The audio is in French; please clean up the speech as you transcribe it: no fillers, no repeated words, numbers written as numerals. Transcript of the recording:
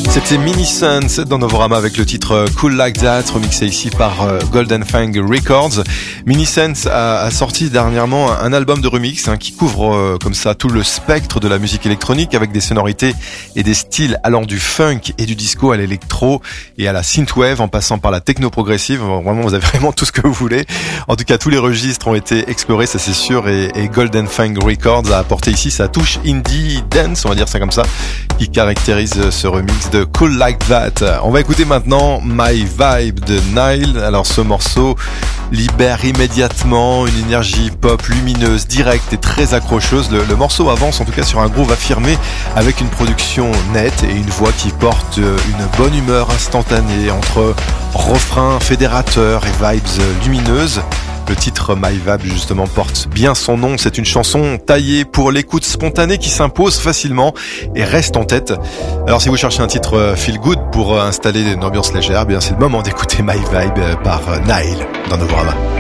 C'était Mini-Sense dans Novorama avec le titre Cool Like That, remixé ici par Golden Fang Records. Mini-Sense a sorti dernièrement un album de remix qui couvre comme ça tout le spectre de la musique électronique avec des sonorités et des styles allant du funk et du disco à l'électro et à la synthwave en passant par la techno progressive. Vraiment, vous avez vraiment tout ce que vous voulez. En tout cas, tous les registres ont été explorés, ça c'est sûr, et Golden Fang Records a apporté ici sa touche indie dance, on va dire ça comme ça, qui caractérise ce remix de Cool Like That. On va écouter maintenant My Vibe de Nile. Alors ce morceau libère immédiatement une énergie pop lumineuse, directe et très accrocheuse. Le morceau avance en tout cas sur un groove affirmé avec une production nette et une voix qui porte une bonne humeur instantanée entre refrain fédérateur et vibes lumineuses. Le titre My Vibe justement porte bien son nom, c'est une chanson taillée pour l'écoute spontanée qui s'impose facilement et reste en tête. Alors si vous cherchez un titre feel good pour installer une ambiance légère, bien c'est le moment d'écouter My Vibe par Nile dans Novorama.